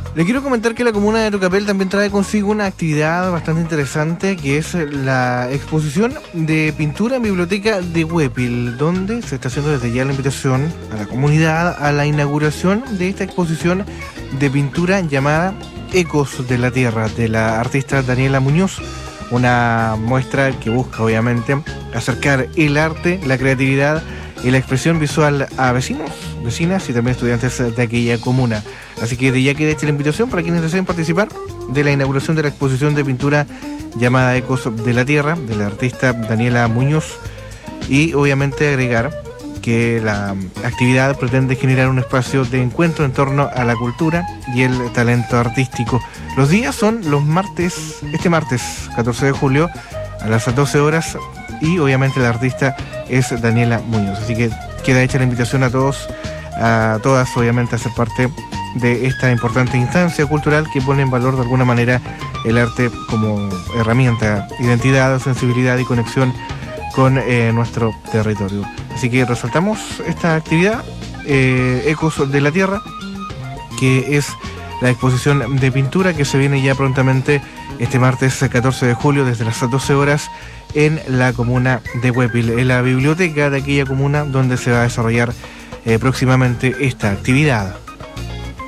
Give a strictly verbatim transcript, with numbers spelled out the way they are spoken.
Le quiero comentar que la comuna de Tucapel también trae consigo una actividad bastante interesante, que es la exposición de pintura en biblioteca de Huépil, donde se está haciendo desde ya la invitación a la comunidad a la inauguración de esta exposición de pintura llamada Ecos de la Tierra, de la artista Daniela Muñoz. Una muestra que busca, obviamente, acercar el arte, la creatividad y la expresión visual a vecinos, vecinas y también estudiantes de aquella comuna. Así que de ya queda hecha la invitación para quienes deseen participar de la inauguración de la exposición de pintura llamada Ecos de la Tierra, de la artista Daniela Muñoz, y obviamente agregar que la actividad pretende generar un espacio de encuentro en torno a la cultura y el talento artístico. Los días son los martes, este martes catorce de julio a las doce horas, y obviamente la artista es Daniela Muñoz. Así que queda hecha la invitación a todos, a todas obviamente, a ser parte de esta importante instancia cultural que pone en valor de alguna manera el arte como herramienta, identidad, sensibilidad y conexión con eh, nuestro territorio. Así que resaltamos esta actividad, eh, Ecos de la Tierra, que es la exposición de pintura que se viene ya prontamente este martes catorce de julio desde las doce horas en la comuna de Huépil, en la biblioteca de aquella comuna donde se va a desarrollar eh, próximamente esta actividad.